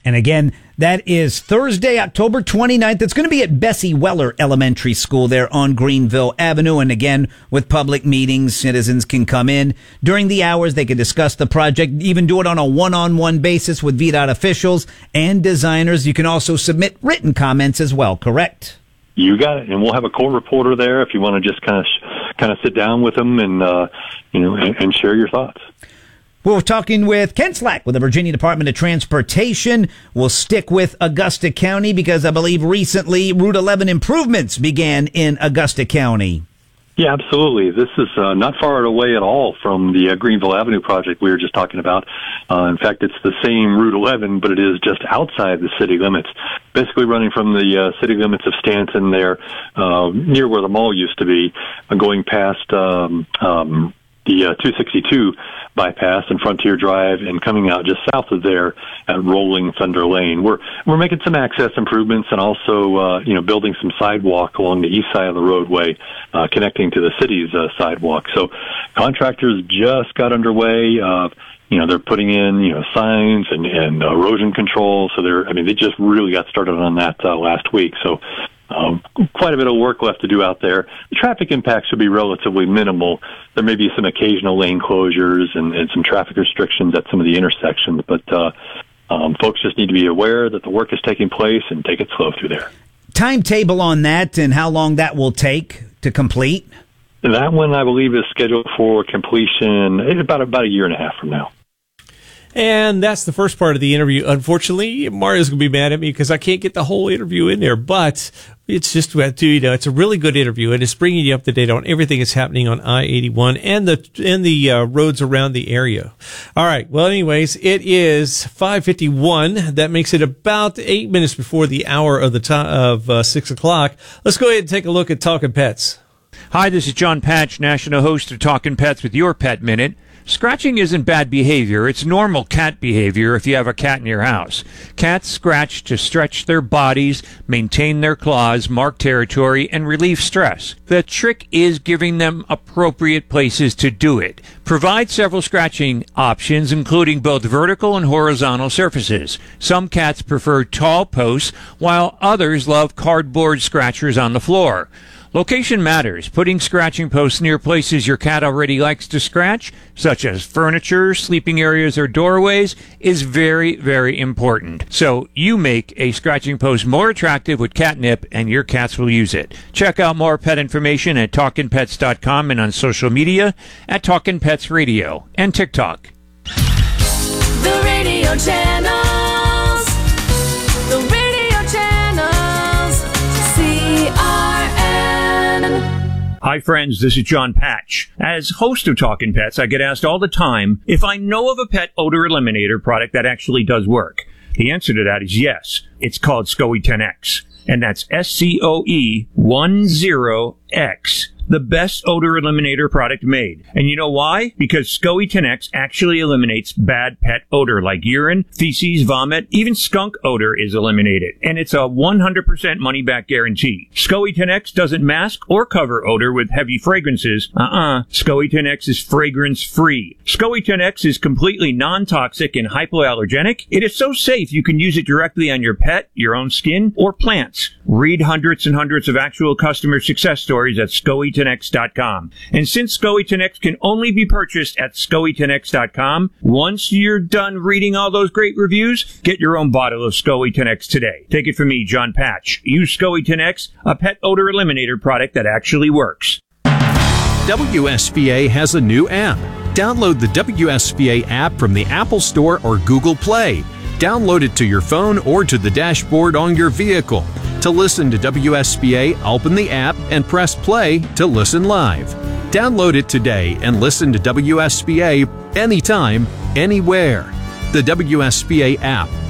And again, that is Thursday, October 29th. It's going to be at Bessie Weller Elementary School there on Greenville Avenue. And again, with public meetings, citizens can come in during the hours. They can discuss the project, even do it on a one-on-one basis with VDOT officials and designers. You can also submit written comments as well, correct? You got it. And we'll have a court reporter there if you want to just kind of sit down with them and, and share your thoughts. We're talking with Ken Slack with the Virginia Department of Transportation. We'll stick with Augusta County because I believe recently Route 11 improvements began in Augusta County. Yeah, absolutely. This is not far away at all from the Greenville Avenue project we were just talking about. In fact, it's the same Route 11, but it is just outside the city limits, basically running from the city limits of Stanton there, near where the mall used to be, going past the 262 bypass and Frontier Drive and coming out just south of there at Rolling Thunder Lane. We're making some access improvements and also building some sidewalk along the east side of the roadway connecting to the city's sidewalk. So contractors just got underway. They're putting in signs and erosion control. So they just really got started on that last week. So quite a bit of work left to do out there. The traffic impact should be relatively minimal. There may be some occasional lane closures and some traffic restrictions at some of the intersections, but folks just need to be aware that the work is taking place and take it slow through there. Timetable on that and how long that will take to complete? That one, I believe, is scheduled for completion about a year and a half from now. And that's the first part of the interview. Unfortunately, Mario's going to be mad at me because I can't get the whole interview in there, but it's just, it's a really good interview, and it's bringing you up to date on everything that's happening on I-81 and the roads around the area. All right. Well, anyways, it is 5:51. That makes it about 8 minutes before the hour of 6 o'clock. Let's go ahead and take a look at Talking Pets. Hi, this is John Patch, national host of Talking Pets with your Pet Minute. Scratching isn't bad behavior. It's normal cat behavior if you have a cat in your house. Cats scratch to stretch their bodies, maintain their claws, mark territory, and relieve stress. The trick is giving them appropriate places to do it. Provide several scratching options, including both vertical and horizontal surfaces. Some cats prefer tall posts, while others love cardboard scratchers on the floor. Location matters. Putting scratching posts near places your cat already likes to scratch, such as furniture, sleeping areas, or doorways, is very, very important. So you make a scratching post more attractive with catnip, and your cats will use it. Check out more pet information at TalkinPets.com and on social media at Talkin' Pets Radio and TikTok. The radio channels. The radio channels. CRN. Hi friends, this is John Patch. As host of Talkin' Pets, I get asked all the time if I know of a pet odor eliminator product that actually does work. The answer to that is yes. It's called SCOE 10X, and that's SCOE 10X. The best odor eliminator product made. And you know why? Because SCOE 10X actually eliminates bad pet odor like urine, feces, vomit, even skunk odor is eliminated. And it's a 100% money-back guarantee. SCOE 10X doesn't mask or cover odor with heavy fragrances. SCOE 10X is fragrance-free. SCOE 10X is completely non-toxic and hypoallergenic. It is so safe you can use it directly on your pet, your own skin, or plants. Read hundreds and hundreds of actual customer success stories at SCOE10X.com. And since SCOE 10X can only be purchased at SCOE10X.com, once you're done reading all those great reviews, get your own bottle of SCOE 10X today. Take it from me, John Patch. Use SCOE 10X, a pet odor eliminator product that actually works. WSVA has a new app. Download the WSVA app from the Apple Store or Google Play. Download it to your phone or to the dashboard on your vehicle. To listen to WSVA, open the app and press play to listen live. Download it today and listen to WSVA anytime, anywhere. The WSVA app.